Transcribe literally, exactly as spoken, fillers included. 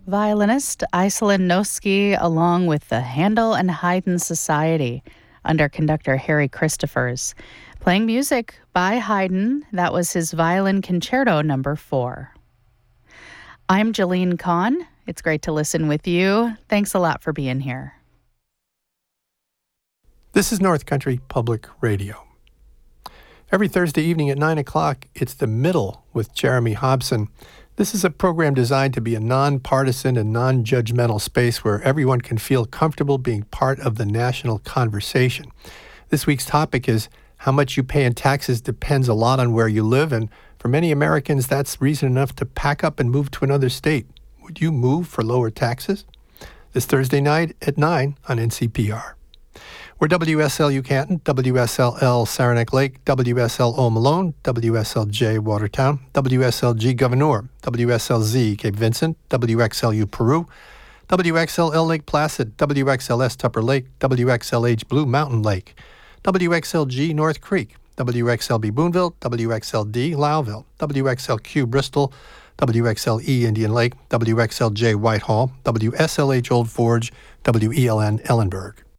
violinist Iselin Noski, along with the Handel and Haydn Society under conductor Harry Christophers, playing music by Haydn. That was his Violin Concerto number four. I'm Jolene Kahn. It's great to listen with you. Thanks a lot for being here. This is North Country Public Radio. Every Thursday evening at nine o'clock, it's The Middle with Jeremy Hobson. This is a program designed to be a nonpartisan and non-judgmental space where everyone can feel comfortable being part of the national conversation. This week's topic is how much you pay in taxes depends a lot on where you live, and for many Americans, that's reason enough to pack up and move to another state. Would you move for lower taxes? This Thursday night at nine on N C P R. We're W S L U Canton, W S L L Saranac Lake, W S L O Malone, W S L J Watertown, W S L G Gouverneur, W S L Z Cape Vincent, W X L U Peru, W X L L Lake Placid, W X L S Tupper Lake, W X L H Blue Mountain Lake, W X L G North Creek, W X L B Boonville, W X L D Lowville, W X L Q Bristol, W X L E Indian Lake, W X L J Whitehall, W S L H Old Forge, W E L N Ellenburg.